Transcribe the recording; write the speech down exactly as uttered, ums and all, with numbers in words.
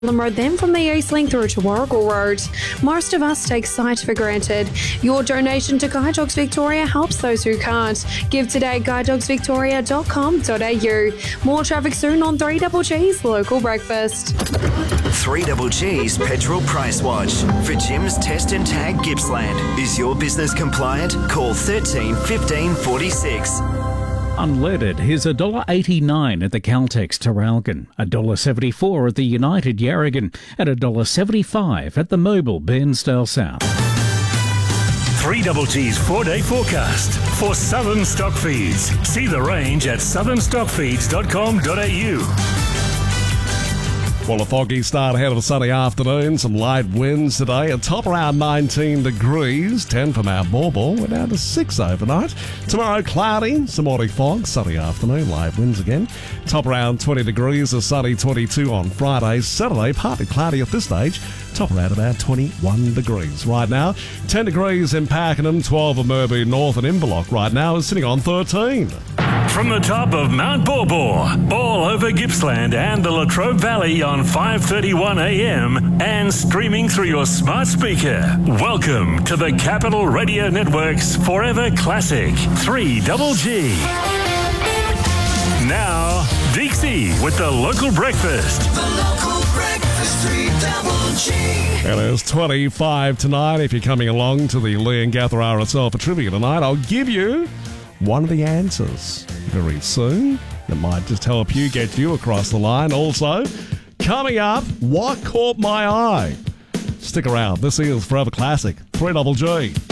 Road, then from the Eastlink through to Warrigal Road. Most of us take sight for granted. Your donation to Guide Dogs Victoria helps those who can't. Give today at guide dogs victoria dot com dot a u. More traffic soon on three G's Local Breakfast. three G's Petrol Price Watch. For Jim's Test and Tag Gippsland. Is your business compliant? Call thirteen fifteen forty-six. Unleaded is one dollar eighty-nine at the Caltex Traralgon, one dollar seventy-four at the United Yarragon, and one dollar seventy-five at the Mobile Bairnsdale South. three G's four-day forecast for Southern Stock Feeds. See the range at southern stock feeds dot com dot a u. Well, a foggy start ahead of a sunny afternoon. Some light winds today. A top around nineteen degrees. ten for Mount Bauble. We're down to six overnight. Tomorrow, cloudy. Some morning fog. Sunny afternoon. Light winds again. Top around twenty degrees. A sunny twenty-two on Friday. Saturday, partly cloudy at this stage. Top around about twenty-one degrees. Right now, ten degrees in Pakenham. twelve at Murby North, and Inverloch right now is sitting on thirteen. From the top of Mount Bawbor, all over Gippsland and the Latrobe Valley on five thirty-one a m and streaming through your smart speaker. Welcome to the Capital Radio Network's Forever Classic three G. Now, Dixie with the Local Breakfast. The Local Breakfast three G. It is twenty-five tonight. If you're coming along to the Lee and Gather R S L for trivia tonight, I'll give you one of the answers very soon. That might just help you get you across the line. Also, coming up, what caught my eye? Stick around. This is Forever Classic three G.